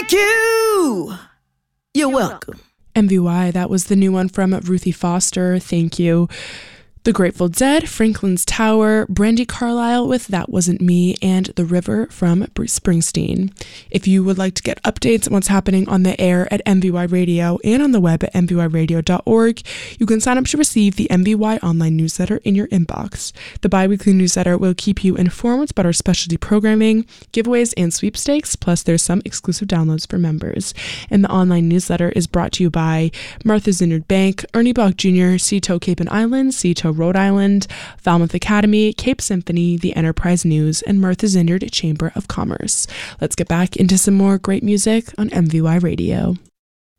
Thank you. You're welcome. MVY, that was the new one from Ruthie Foster. Thank you. The Grateful Dead, Franklin's Tower, Brandi Carlile with That Wasn't Me, and The River from Bruce Springsteen. If you would like to get updates on what's happening on the air at MVY Radio and on the web at mvyradio.org, you can sign up to receive the MVY online newsletter in your inbox. The bi-weekly newsletter will keep you informed about our specialty programming, giveaways, and sweepstakes, plus there's some exclusive downloads for members. And the online newsletter is brought to you by Martha's Vineyard Bank, Ernie Bach Jr., Seatoe Cape and Islands, Seatoe Rhode Island, Falmouth Academy, Cape Symphony, the Enterprise News, and Martha's Vineyard Chamber of Commerce. Let's get back into some more great music on MVY Radio.